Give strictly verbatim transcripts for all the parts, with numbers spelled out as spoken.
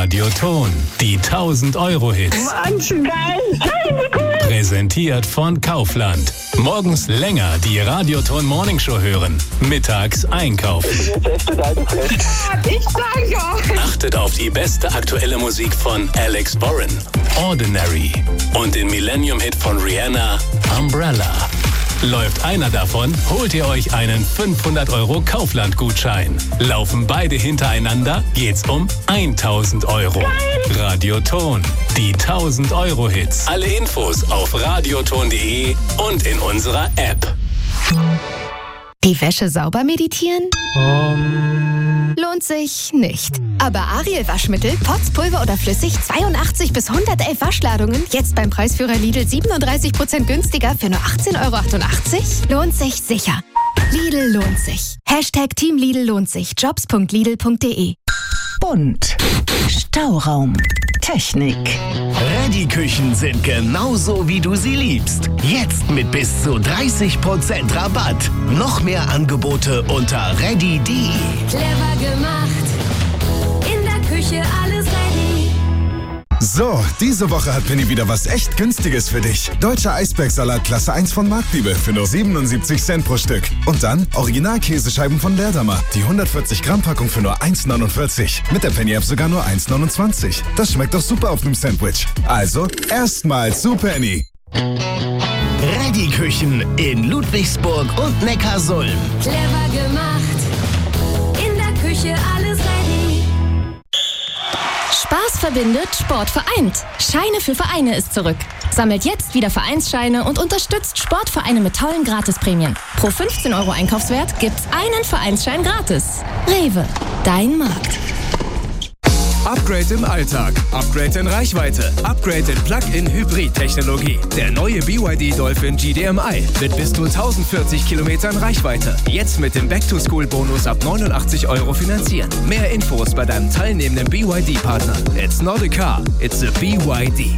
Radioton, die tausend Euro Hits. Wahnsinn, geil! Hey, wie cool! Präsentiert von Kaufland. Morgens länger die Radioton Morning Show hören. Mittags einkaufen. Jetzt echt total geflasht. Ich sage euch. Achtet auf die beste aktuelle Musik von Alex Warren, Ordinary und den Millennium-Hit von Rihanna, Umbrella. Läuft einer davon, holt ihr euch einen fünfhundert Euro Kaufland-Gutschein. Laufen beide hintereinander, geht's um tausend Euro. Geil. Radioton, die tausend Euro Hits. Alle Infos auf radioton punkt de und in unserer App. Die Wäsche sauber meditieren? Um. Lohnt sich nicht. Aber Ariel Waschmittel, Pots, Pulver oder flüssig, zweiundachtzig bis hundertelf Waschladungen, jetzt beim Preisführer Lidl siebenunddreißig Prozent günstiger für nur achtzehn Euro achtundachtzig? Lohnt sich sicher. Lidl lohnt sich. Hashtag Team Lidl lohnt sich. jobs punkt lidl punkt de. Bunt. Stauraum. Technik. Ready-Küchen sind genauso, wie du sie liebst. Jetzt mit bis zu dreißig Prozent Rabatt. Noch mehr Angebote unter ready punkt de. Clever gemacht. In der Küche alles ready. So, diese Woche hat Penny wieder was echt Günstiges für dich. Deutscher Eisbergsalat Klasse eins von Marktliebe für nur siebenundsiebzig Cent pro Stück. Und dann Original-Käsescheiben von Lerdamer. Die hundertvierzig Gramm Packung für nur eins neunundvierzig. Mit der Penny-App sogar nur eins neunundzwanzig. Das schmeckt doch super auf einem Sandwich. Also, erstmal zu Penny. Ready-Küchen in Ludwigsburg und Neckarsulm. Clever gemacht. In der Küche alles ready. Spaß verbindet, Sport vereint. Scheine für Vereine ist zurück. Sammelt jetzt wieder Vereinsscheine und unterstützt Sportvereine mit tollen Gratisprämien. Pro fünfzehn Euro Einkaufswert gibt's einen Vereinsschein gratis. Rewe, dein Markt. Upgrade im Alltag, Upgrade in Reichweite, Upgrade in Plug-in-Hybrid-Technologie. Der neue B Y D Dolphin G D M I mit bis zu tausendvierzig Kilometern Reichweite. Jetzt mit dem Back-to-School-Bonus ab neunundachtzig Euro finanzieren. Mehr Infos bei deinem teilnehmenden B Y D-Partner. It's not a car, it's a B Y D.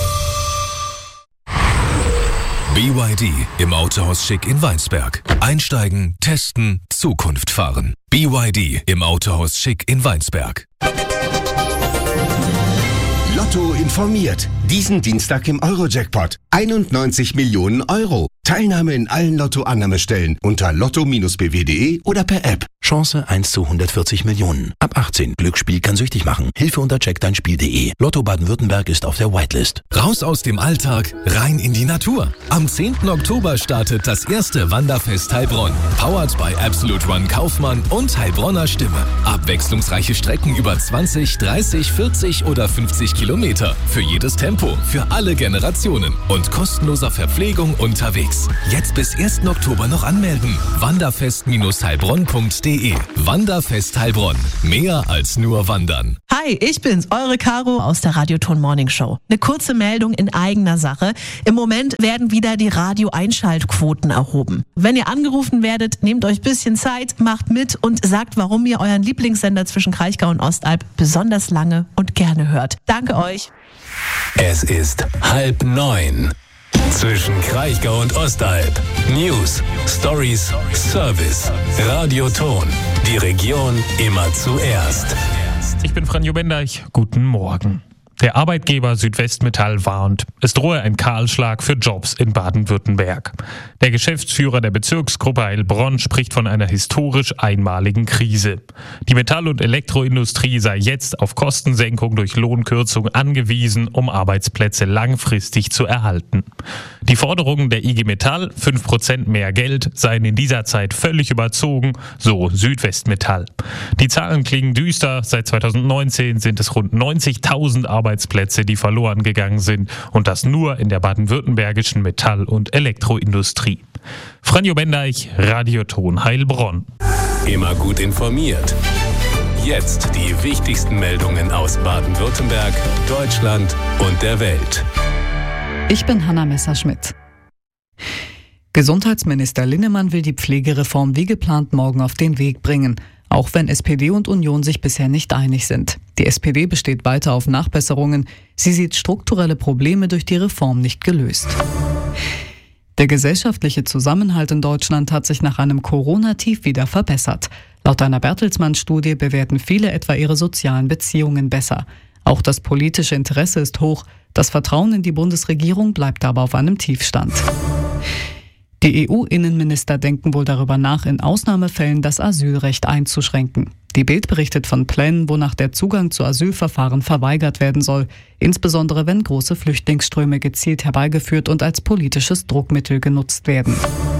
B Y D im Autohaus Schick in Weinsberg. Einsteigen, testen, Zukunft fahren. B Y D im Autohaus Schick in Weinsberg. Lotto informiert. Diesen Dienstag im Euro-Jackpot. einundneunzig Millionen Euro. Teilnahme in allen Lotto-Annahmestellen unter lotto b w punkt de oder per App. Chance eins zu hundertvierzig Millionen. Ab achtzehn. Glücksspiel kann süchtig machen. Hilfe unter check dein spiel punkt de. Lotto Baden-Württemberg ist auf der Whitelist. Raus aus dem Alltag, rein in die Natur. Am zehnten Oktober startet das erste Wanderfest Heilbronn. Powered by Absolute Run Kaufmann und Heilbronner Stimme. Abwechslungsreiche Strecken über zwanzig, dreißig, vierzig oder fünfzig Kilometer. Für jedes Tempo, für alle Generationen. Und kostenloser Verpflegung unterwegs. Jetzt bis ersten Oktober noch anmelden. wanderfest Bindestrich heilbronn punkt de. Wanderfest Heilbronn. Mehr als nur wandern. Hi, ich bin's, eure Caro aus der Radioton Morning Show. Eine kurze Meldung in eigener Sache. Im Moment werden wieder die Radio-Einschaltquoten erhoben. Wenn ihr angerufen werdet, nehmt euch ein bisschen Zeit, macht mit und sagt, warum ihr euren Lieblingssender zwischen Kraichgau und Ostalb besonders lange und gerne hört. Danke euch. Es ist halb neun. Zwischen Kraichgau und Ostalb. News, Stories, Service. Radioton. Die Region immer zuerst. Ich bin Franjo Bendeich. Guten Morgen. Der Arbeitgeber Südwestmetall warnt, es drohe ein Kahlschlag für Jobs in Baden-Württemberg. Der Geschäftsführer der Bezirksgruppe Heilbronn spricht von einer historisch einmaligen Krise. Die Metall- und Elektroindustrie sei jetzt auf Kostensenkung durch Lohnkürzung angewiesen, um Arbeitsplätze langfristig zu erhalten. Die Forderungen der I G Metall, fünf Prozent mehr Geld, seien in dieser Zeit völlig überzogen, so Südwestmetall. Die Zahlen klingen düster. Seit zweitausendneunzehn sind es rund neunzigtausend Arbeitsplätze, Arbeitsplätze, die verloren gegangen sind, und das nur in der baden-württembergischen Metall- und Elektroindustrie. Franjo Bendeich, Radioton Heilbronn. Immer gut informiert. Jetzt die wichtigsten Meldungen aus Baden-Württemberg, Deutschland und der Welt. Ich bin Hanna Messerschmidt. Gesundheitsminister Linnemann will die Pflegereform wie geplant morgen auf den Weg bringen, auch wenn S P D und Union sich bisher nicht einig sind. Die S P D besteht weiter auf Nachbesserungen. Sie sieht strukturelle Probleme durch die Reform nicht gelöst. Der gesellschaftliche Zusammenhalt in Deutschland hat sich nach einem Corona-Tief wieder verbessert. Laut einer Bertelsmann-Studie bewerten viele etwa ihre sozialen Beziehungen besser. Auch das politische Interesse ist hoch. Das Vertrauen in die Bundesregierung bleibt aber auf einem Tiefstand. Die E U-Innenminister denken wohl darüber nach, in Ausnahmefällen das Asylrecht einzuschränken. Die Bild berichtet von Plänen, wonach der Zugang zu Asylverfahren verweigert werden soll, insbesondere wenn große Flüchtlingsströme gezielt herbeigeführt und als politisches Druckmittel genutzt werden.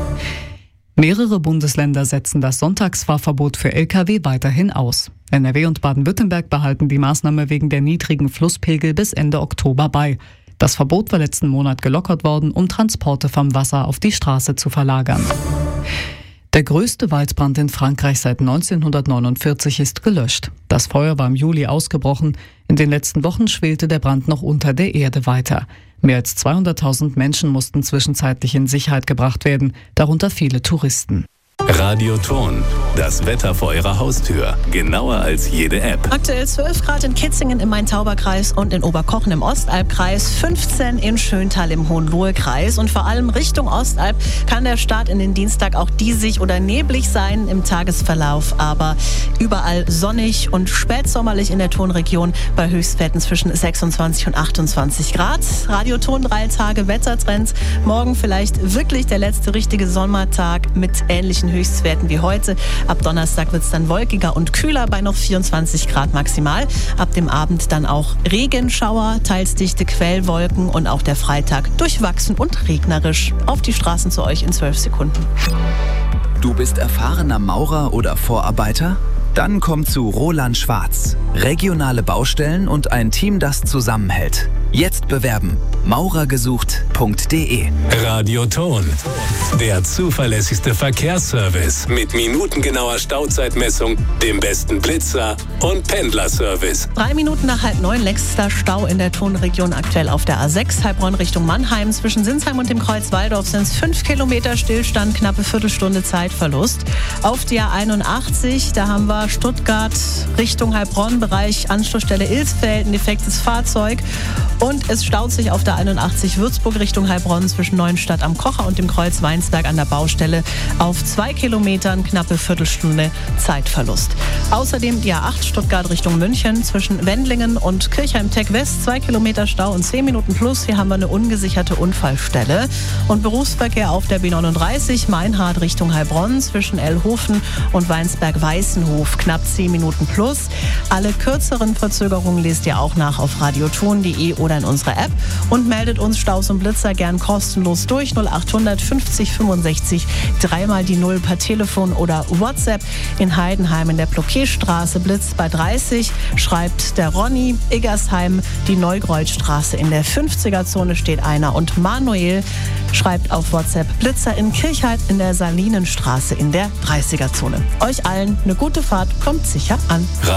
Mehrere Bundesländer setzen das Sonntagsfahrverbot für L K W weiterhin aus. N R W und Baden-Württemberg behalten die Maßnahme wegen der niedrigen Flusspegel bis Ende Oktober bei. Das Verbot war letzten Monat gelockert worden, um Transporte vom Wasser auf die Straße zu verlagern. Der größte Waldbrand in Frankreich seit neunzehnhundertneunundvierzig ist gelöscht. Das Feuer war im Juli ausgebrochen. In den letzten Wochen schwelte der Brand noch unter der Erde weiter. Mehr als zweihunderttausend Menschen mussten zwischenzeitlich in Sicherheit gebracht werden, darunter viele Touristen. Radioton, das Wetter vor Ihrer Haustür. Genauer als jede App. Aktuell zwölf Grad in Kitzingen im Main-Tauber-Kreis und in Oberkochen im Ostalbkreis, fünfzehn in Schöntal im Hohenlohe-Kreis. Und vor allem Richtung Ostalb kann der Start in den Dienstag auch diesig oder neblig sein im Tagesverlauf. Aber überall sonnig und spätsommerlich in der Tonregion bei Höchstwerten zwischen sechsundzwanzig und achtundzwanzig Grad. Radioton, drei Tage Wettertrends. Morgen vielleicht wirklich der letzte richtige Sommertag mit ähnlichen Höchstwerten wie heute. Ab Donnerstag wird es dann wolkiger und kühler bei noch vierundzwanzig Grad maximal. Ab dem Abend dann auch Regenschauer, teils dichte Quellwolken und auch der Freitag durchwachsen und regnerisch. Auf die Straßen zu euch in zwölf Sekunden. Du bist erfahrener Maurer oder Vorarbeiter? Dann komm zu Roland Schwarz. Regionale Baustellen und ein Team, das zusammenhält. Jetzt bewerben. maurergesucht punkt de. Radioton, der zuverlässigste Verkehrsservice mit minutengenauer Stauzeitmessung, dem besten Blitzer und Pendlerservice. Drei Minuten nach halb neun, längster Stau in der Tonregion aktuell auf der A sechs, Heilbronn Richtung Mannheim. Zwischen Sinsheim und dem Kreuz Walldorf sind es fünf Kilometer Stillstand, knappe Viertelstunde Zeitverlust. Auf die A einundachtzig, da haben wir Stuttgart Richtung Heilbronn, Bereich Anschlussstelle Ilsfeld, ein defektes Fahrzeug. Und es staut sich auf der einundachtzig Würzburg Richtung Heilbronn zwischen Neuenstadt am Kocher und dem Kreuz Weinsberg an der Baustelle auf zwei Kilometern, knappe Viertelstunde Zeitverlust. Außerdem die A acht Stuttgart Richtung München zwischen Wendlingen und Kirchheim-Tech West, zwei Kilometer Stau und zehn Minuten plus. Hier haben wir eine ungesicherte Unfallstelle. Und Berufsverkehr auf der B neununddreißig Meinhard Richtung Heilbronn zwischen Ellhofen und Weinsberg-Weißenhof, knapp zehn Minuten plus. Alle kürzeren Verzögerungen lest ihr auch nach auf radioton punkt de oder in unserer App und meldet uns Staus und Blitzer gern kostenlos durch null achthundert fünfzig fünfundsechzig, dreimal die Null per Telefon oder WhatsApp. In Heidenheim in der Ploquetstraße blitzt bei dreißig, schreibt der Ronny. Iggersheim, die Neukreuzstraße in der fünfziger-Zone steht einer und Manuel schreibt auf WhatsApp Blitzer in Kirchheit in der Salinenstraße in der dreißiger-Zone. Euch allen eine gute Fahrt, kommt sicher an.